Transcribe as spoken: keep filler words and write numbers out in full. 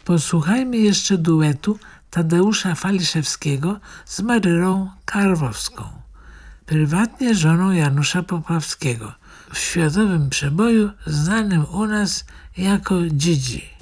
Posłuchajmy jeszcze duetu Tadeusza Faliszewskiego z Maryrą Karwowską, prywatnie żoną Janusza Popławskiego, w światowym przeboju znanym u nas jako Dzidzi.